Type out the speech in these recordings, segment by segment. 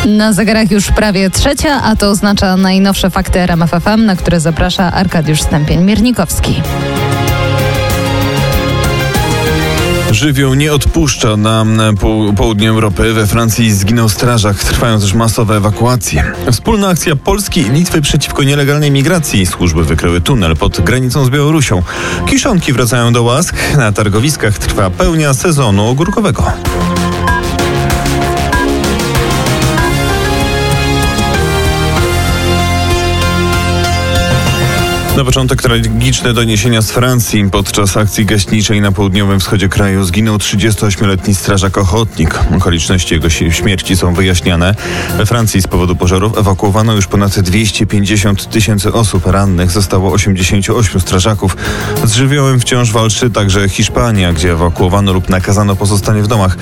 Na zegarach już prawie 3:00, a to oznacza najnowsze fakty RMF FM, na które zaprasza Arkadiusz Stępień-Miernikowski. Żywioł nie odpuszcza na południu Europy. We Francji zginął strażak. Trwają też masowe ewakuacje. Wspólna akcja Polski i Litwy przeciwko nielegalnej migracji. Służby wykryły tunel pod granicą z Białorusią. Kiszonki wracają do łask. Na targowiskach trwa pełnia sezonu ogórkowego. Na początek tragiczne doniesienia z Francji. Podczas akcji gaśniczej na południowym wschodzie kraju zginął 38-letni strażak ochotnik. Okoliczności jego śmierci są wyjaśniane. We Francji z powodu pożarów ewakuowano już ponad 250 000 osób. Rannych zostało 88 strażaków. Z żywiołem wciąż walczy także Hiszpania, gdzie ewakuowano lub nakazano pozostanie w domach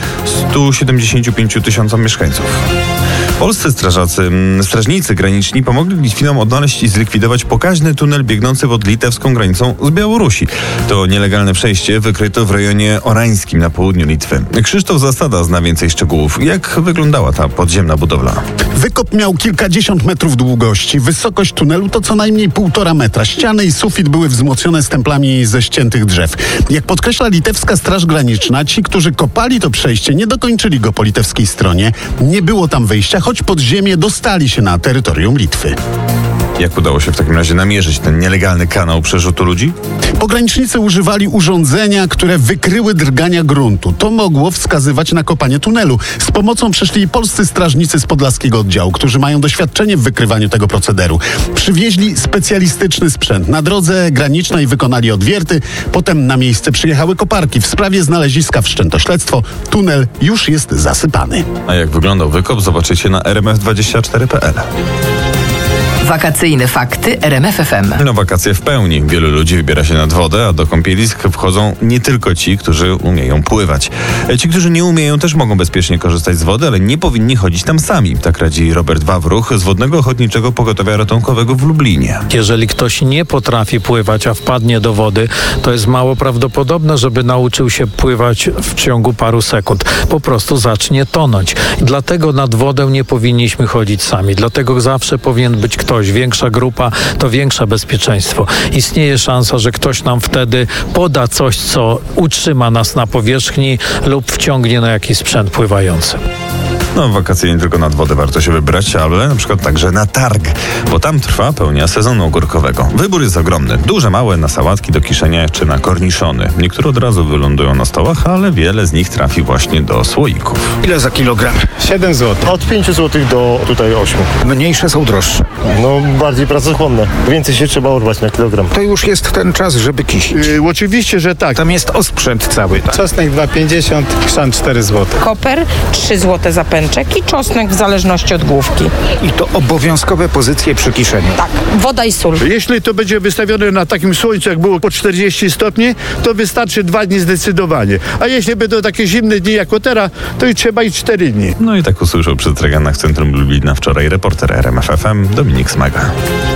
175 000 mieszkańców. Polscy strażnicy graniczni pomogli Litwinom odnaleźć i zlikwidować pokaźny tunel biegnący pod litewską granicą z Białorusi. To nielegalne przejście wykryto w rejonie orańskim na południu Litwy. Krzysztof Zasada zna więcej szczegółów. Jak wyglądała ta podziemna budowla? Wykop miał kilkadziesiąt metrów długości. Wysokość tunelu to co najmniej 1,5 metra. Ściany i sufit były wzmocnione stemplami ze ściętych drzew. Jak podkreśla litewska Straż Graniczna, ci, którzy kopali to przejście, nie dokończyli go po litewskiej stronie. Nie było tam wyjścia, choć pod ziemię dostali się na terytorium Litwy. Jak udało się w takim razie namierzyć ten nielegalny kanał przerzutu ludzi? Pogranicznicy używali urządzenia, które wykryły drgania gruntu. To mogło wskazywać na kopanie tunelu. Z pomocą przyszli polscy strażnicy z podlaskiego oddziału, którzy mają doświadczenie w wykrywaniu tego procederu. Przywieźli specjalistyczny sprzęt. Na drodze granicznej wykonali odwierty, potem na miejsce przyjechały koparki. W sprawie znaleziska wszczęto śledztwo. Tunel już jest zasypany. A jak wyglądał wykop, zobaczycie na rmf24.pl. Wakacyjne fakty RMF FM. No, wakacje w pełni. Wielu ludzi wybiera się nad wodę, a do kąpielisk wchodzą nie tylko ci, którzy umieją pływać. Ci, którzy nie umieją, też mogą bezpiecznie korzystać z wody, ale nie powinni chodzić tam sami. Tak radzi Robert Wawruch z Wodnego Ochotniczego Pogotowia Ratunkowego w Lublinie. Jeżeli ktoś nie potrafi pływać, a wpadnie do wody, to jest mało prawdopodobne, żeby nauczył się pływać w ciągu paru sekund. Po prostu zacznie tonąć. Dlatego nad wodę nie powinniśmy chodzić sami. Dlatego zawsze powinien być ktoś. Większa grupa to większe bezpieczeństwo. Istnieje szansa, że ktoś nam wtedy poda coś, co utrzyma nas na powierzchni lub wciągnie na jakiś sprzęt pływający. No, w wakacje nie tylko nad wodę warto się wybrać, ale na przykład także na targ, bo tam trwa pełnia sezonu ogórkowego. Wybór jest ogromny. Duże, małe, na sałatki do kiszenia czy na korniszony. Niektóre od razu wylądują na stołach, ale wiele z nich trafi właśnie do słoików. Ile za kilogram? 7 zł. Od 5 zł do tutaj 8. Mniejsze są droższe. No, bardziej pracochłonne. Więcej się trzeba urwać na kilogram. To już jest ten czas, żeby kisić. Oczywiście, że tak. Tam jest osprzęt cały. Tak? Czosnek 2,50, chrzan 4 zł. Koper 3 zł za pęczek i czosnek w zależności od główki. I to obowiązkowe pozycje przy kiszeniu. Tak, woda i sól. Jeśli to będzie wystawione na takim słońcu, jak było po 40 stopni, to wystarczy 2 dni zdecydowanie. A jeśli będą takie zimne dni jak teraz, to i trzeba i 4 dni. No i tak usłyszał przy straganach w centrum Lublina wczoraj reporter RMF FM Dominik Smaga.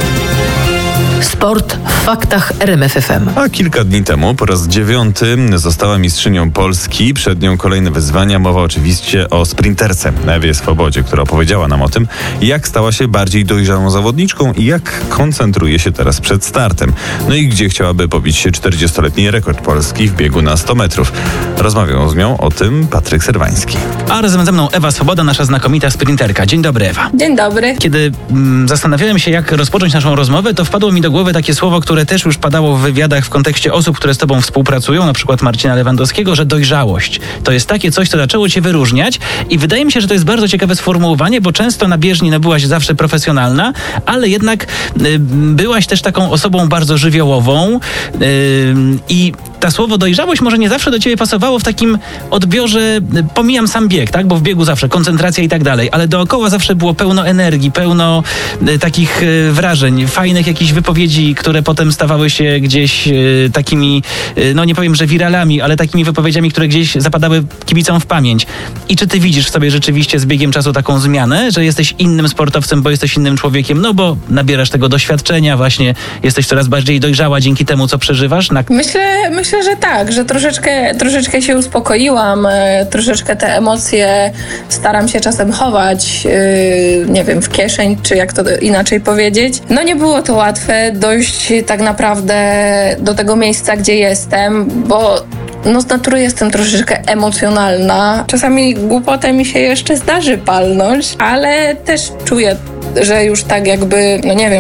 Sport w faktach RMF FM. A kilka dni temu po raz 9 została mistrzynią Polski. Przed nią kolejne wyzwania. Mowa oczywiście o sprinterce Ewie Swobodzie, która opowiedziała nam o tym, jak stała się bardziej dojrzałą zawodniczką i jak koncentruje się teraz przed startem. No i gdzie chciałaby pobić się 40-letni rekord Polski w biegu na 100 metrów. Rozmawiał z nią o tym Patryk Serwański. A razem ze mną Ewa Swoboda, nasza znakomita sprinterka. Dzień dobry, Ewa. Dzień dobry. Kiedy zastanawiałem się, jak rozpocząć naszą rozmowę, to wpadło mi do głowy takie słowo, które też już padało w wywiadach w kontekście osób, które z tobą współpracują, na przykład Marcina Lewandowskiego, że dojrzałość. To jest takie coś, co zaczęło cię wyróżniać i wydaje mi się, że to jest bardzo ciekawe sformułowanie, bo często na bieżni byłaś zawsze profesjonalna, ale jednak byłaś też taką osobą bardzo żywiołową i to słowo dojrzałość może nie zawsze do ciebie pasowało w takim odbiorze, pomijam sam bieg, tak, bo w biegu zawsze koncentracja i tak dalej, ale dookoła zawsze było pełno energii, pełno takich wrażeń, fajnych jakichś wypowiedzi, które potem stawały się gdzieś takimi, no nie powiem, że wiralami, ale takimi wypowiedziami, które gdzieś zapadały kibicom w pamięć. I czy ty widzisz w sobie rzeczywiście z biegiem czasu taką zmianę, że jesteś innym sportowcem, bo jesteś innym człowiekiem, no bo nabierasz tego doświadczenia, właśnie jesteś coraz bardziej dojrzała dzięki temu, co przeżywasz? Myślę, Myślę, że tak, że troszeczkę się uspokoiłam, troszeczkę te emocje staram się czasem chować, nie wiem, w kieszeń, czy jak to inaczej powiedzieć. No nie było to łatwe dojść tak naprawdę do tego miejsca, gdzie jestem, bo z natury jestem troszeczkę emocjonalna. Czasami głupotę mi się jeszcze zdarzy palnąć, ale też czuję, że już tak jakby,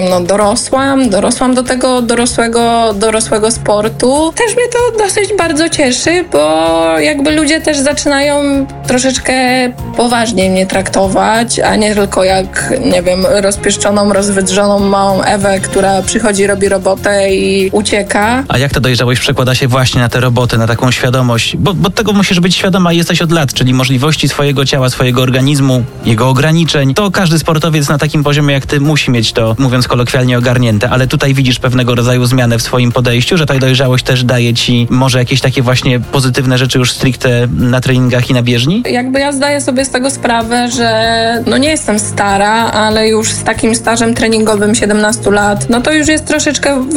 dorosłam do tego dorosłego sportu. Też mnie to dosyć bardzo cieszy, bo jakby ludzie też zaczynają troszeczkę poważniej mnie traktować, a nie tylko jak, rozpieszczoną, rozwydrzoną małą Ewę, która przychodzi, robi robotę i ucieka. A jak ta dojrzałość przekłada się właśnie na tę robotę, na taką świadomość? Bo tego musisz być świadoma i jesteś od lat, czyli możliwości swojego ciała, swojego organizmu, jego ograniczeń. To każdy sportowiec na takim poziomie jak ty musi mieć to, mówiąc kolokwialnie, ogarnięte, ale tutaj widzisz pewnego rodzaju zmianę w swoim podejściu, że ta dojrzałość też daje ci może jakieś takie właśnie pozytywne rzeczy już stricte na treningach i na bieżni? Jakby ja zdaję sobie z tego sprawę, że nie jestem stara, ale już z takim stażem treningowym 17 lat, to już jest troszeczkę,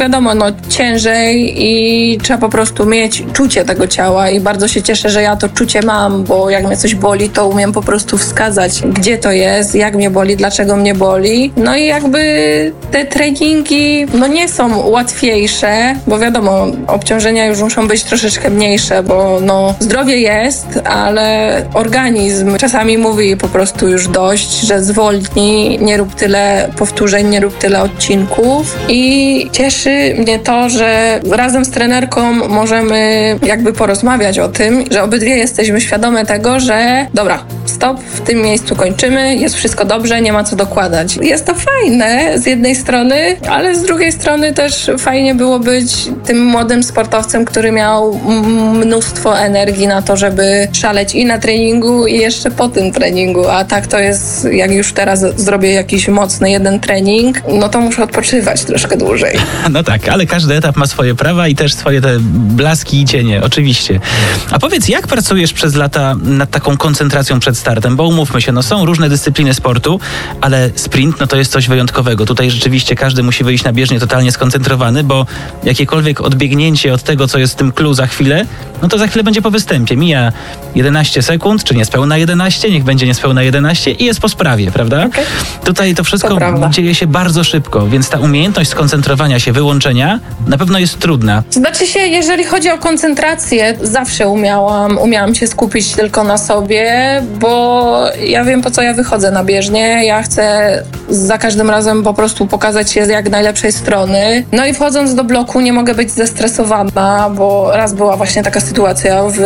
ciężej i trzeba po prostu mieć czucie tego ciała i bardzo się cieszę, że ja to czucie mam, bo jak mnie coś boli, to umiem po prostu wskazać, gdzie to jest, jak mnie boli, dlaczego mnie boli. No i jakby te treningi nie są łatwiejsze, bo wiadomo, obciążenia już muszą być troszeczkę mniejsze, bo zdrowie jest, ale organizm czasami mówi po prostu już dość, że zwolnij, nie rób tyle powtórzeń, nie rób tyle odcinków i cieszy mnie to, że razem z trenerką możemy jakby porozmawiać o tym, że obydwie jesteśmy świadome tego, że dobra, stop, w tym miejscu kończymy, jest wszystko dobrze, nie ma co dokładać. Jest to fajne z jednej strony, ale z drugiej strony też fajnie było być tym młodym sportowcem, który miał mnóstwo energii na to, żeby szaleć i na treningu i jeszcze po tym treningu, a tak to jest, jak już teraz zrobię jakiś mocny jeden trening, to muszę odpoczywać troszkę dłużej. No tak, ale każdy etap ma swoje prawa i też swoje te blaski i cienie, oczywiście. A powiedz, jak pracujesz przez lata nad taką koncentracją przed startem? Bo umówmy się, są różne dyscypliny sportu, ale sprint to jest coś wyjątkowego. Tutaj rzeczywiście każdy musi wyjść na bieżnię totalnie skoncentrowany, bo jakiekolwiek odbiegnięcie od tego, co jest w tym clue za chwilę, to za chwilę będzie po występie. Mija 11 sekund, czy niespełna 11, niech będzie niespełna 11 i jest po sprawie, prawda? Okay. Tutaj to wszystko dzieje się bardzo szybko, więc ta umiejętność skoncentrowania się, wyłączenia na pewno jest trudna. Znaczy się, jeżeli chodzi o koncentrację, zawsze umiałam się skupić tylko na sobie, bo ja wiem, po co ja wychodzę na bieżnię. Ja chcę za każdym razem po prostu pokazać się z jak najlepszej strony. No i wchodząc do bloku nie mogę być zestresowana, bo raz była właśnie taka sytuacja w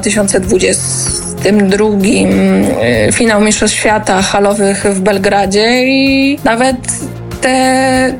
2022 finał Mistrzostw Świata halowych w Belgradzie i nawet te,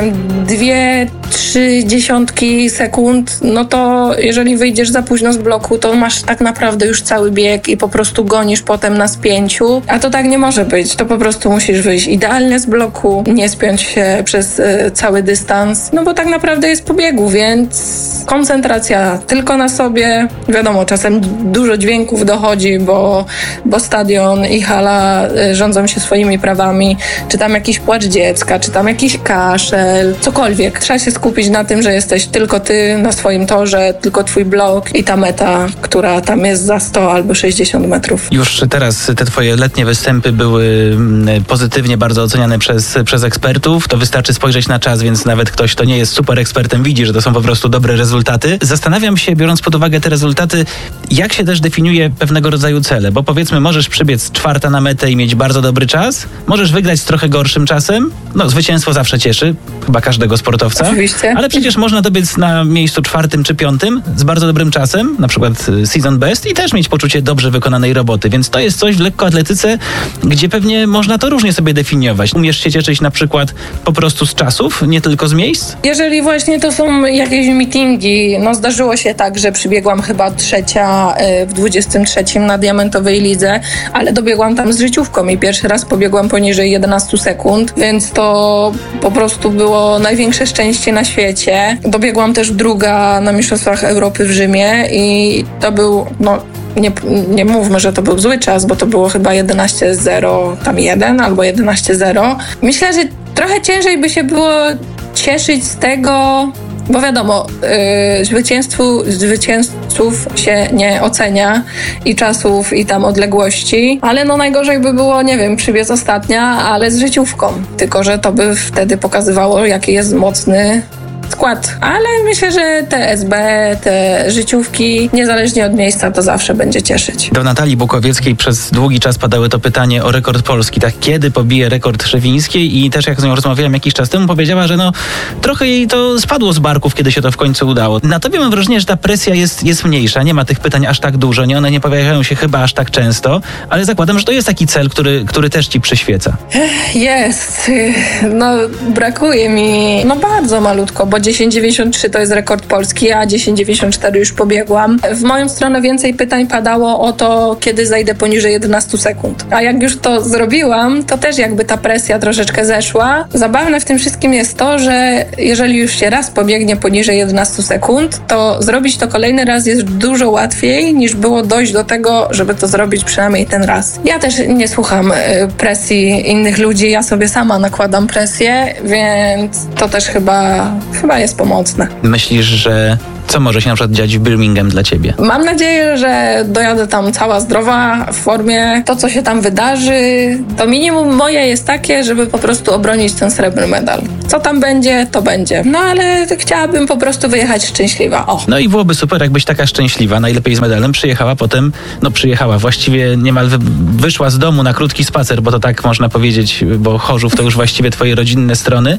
2-3 sekund, to jeżeli wyjdziesz za późno z bloku, to masz tak naprawdę już cały bieg i po prostu gonisz potem na spięciu, a to tak nie może być. To po prostu musisz wyjść idealnie z bloku, nie spiąć się przez cały dystans, bo tak naprawdę jest po biegu, więc koncentracja tylko na sobie. Wiadomo, czasem dużo dźwięków dochodzi, bo stadion i hala rządzą się swoimi prawami, czy tam jakiś płacz dziecka, czy tam jakiś kaszel, cokolwiek. Trzeba się skupić na tym, że jesteś tylko ty na swoim torze, tylko twój blok i ta meta, która tam jest za 100 albo 60 metrów. Już teraz te twoje letnie występy były pozytywnie bardzo oceniane przez ekspertów. To wystarczy spojrzeć na czas, więc nawet ktoś, kto nie jest super ekspertem, widzi, że to są po prostu dobre rezultaty. Zastanawiam się, biorąc pod uwagę te rezultaty, jak się też definiuje pewnego rodzaju cele, bo powiedzmy, możesz przybiec 4. na metę i mieć bardzo dobry czas, możesz wygrać z trochę gorszym czasem, zwycięstwo zawsze cieszy, chyba każdego sportowca. Oczywiście. Ale przecież można dobiec na miejscu 4. czy 5. z bardzo dobrym czasem, na przykład season best i też mieć poczucie dobrze wykonanej roboty, więc to jest coś w lekkoatletyce, gdzie pewnie można to różnie sobie definiować. Umiesz się cieszyć na przykład po prostu z czasów, nie tylko z miejsc? Jeżeli właśnie to są jakieś meetingi, zdarzyło się tak, że przybiegłam chyba 3. w 23. na diamentowej lidze, ale dobiegłam tam z życiówką i pierwszy raz pobiegłam poniżej 11 sekund, więc to po prostu było największe szczęście na świecie. Dobiegłam też 2. na Mistrzostwach Europy w Rzymie i to był, nie mówmy, że to był zły czas, bo to było chyba 11:01 albo 11:0. Myślę, że trochę ciężej by się było cieszyć z tego, Bo wiadomo, zwycięzców się nie ocenia i czasów, i tam odległości, ale no najgorzej by było, nie wiem, przybiec ostatnia, ale z życiówką. Tylko że to by wtedy pokazywało, jaki jest mocny skład. Ale myślę, że te SB, te życiówki, niezależnie od miejsca, to zawsze będzie cieszyć. Do Natalii Bukowieckiej przez długi czas padały to pytanie o rekord Polski. Tak, kiedy pobije rekord Szewińskiej? I też jak z nią rozmawiałem jakiś czas temu, powiedziała, że no trochę jej to spadło z barków, kiedy się to w końcu udało. Na tobie mam wrażenie, że ta presja jest mniejsza. Nie ma tych pytań aż tak dużo. One nie pojawiają się chyba aż tak często, ale zakładam, że to jest taki cel, który też ci przyświeca. Jest. No brakuje mi bardzo malutko, bo 10,93 to jest rekord Polski, a 10,94 już pobiegłam. W moją stronę więcej pytań padało o to, kiedy zejdę poniżej 11 sekund. A jak już to zrobiłam, to też jakby ta presja troszeczkę zeszła. Zabawne w tym wszystkim jest to, że jeżeli już się raz pobiegnie poniżej 11 sekund, to zrobić to kolejny raz jest dużo łatwiej, niż było dojść do tego, żeby to zrobić przynajmniej ten raz. Ja też nie słucham presji innych ludzi, ja sobie sama nakładam presję, więc to też chyba jest pomocne. Myślisz, że co może się na przykład dziać w Birmingham dla ciebie? Mam nadzieję, że dojadę tam cała zdrowa, w formie. To, co się tam wydarzy, to minimum moje jest takie, żeby po prostu obronić ten srebrny medal. Co tam będzie, to będzie. No ale chciałabym po prostu wyjechać szczęśliwa. O. No i byłoby super, jakbyś taka szczęśliwa, najlepiej z medalem, przyjechała, właściwie niemal wyszła z domu na krótki spacer, bo to tak można powiedzieć, bo Chorzów to już właściwie twoje rodzinne strony.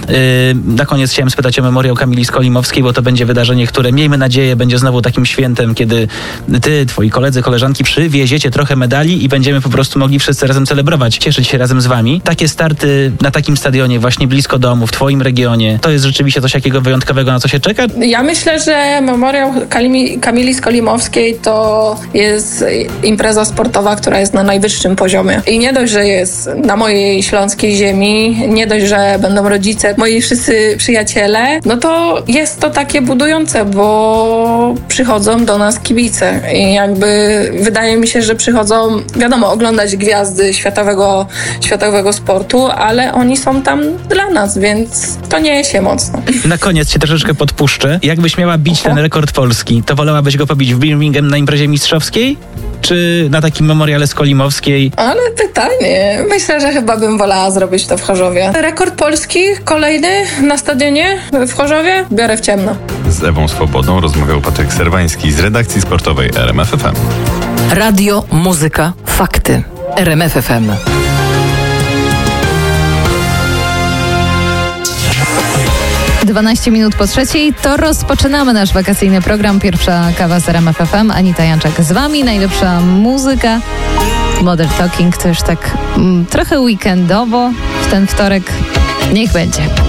Na koniec chciałem spytać o memoriał Kamili Skolimowskiej, bo to będzie wydarzenie, które miejmy nadzieję będzie znowu takim świętem, kiedy ty, twoi koledzy, koleżanki przywieziecie trochę medali i będziemy po prostu mogli wszyscy razem celebrować, cieszyć się razem z wami. Takie starty na takim stadionie właśnie blisko domu, w twoim regionie, to jest rzeczywiście coś takiego wyjątkowego, na co się czeka? Ja myślę, że memoriał Kamili Skolimowskiej to jest impreza sportowa, która jest na najwyższym poziomie. I nie dość, że jest na mojej śląskiej ziemi, nie dość, że będą rodzice, moi wszyscy przyjaciele, no to jest to takie budujące, bo przychodzą do nas kibice i jakby wydaje mi się, że przychodzą, wiadomo, oglądać gwiazdy światowego sportu, ale oni są tam dla nas, więc to niesie mocno. Na koniec cię troszeczkę podpuszczę. Jakbyś miała bić ten rekord Polski, to wolałabyś go pobić w Birmingham na imprezie mistrzowskiej? Czy na takim memoriale Skolimowskiej? Ale pytanie. Myślę, że chyba bym wolała zrobić to w Chorzowie. Rekord Polski kolejny na stadionie w Chorzowie biorę w ciemno. Z Ewą Swobodą rozmawiał Patryk Serwański z redakcji sportowej RMF FM. Radio, muzyka, fakty. RMF FM. Dwanaście minut po trzeciej, to rozpoczynamy nasz wakacyjny program. Pierwsza kawa z RMF FM. Anita Janczak z wami. Najlepsza muzyka. Modern Talking to już tak trochę weekendowo w ten wtorek. Niech będzie.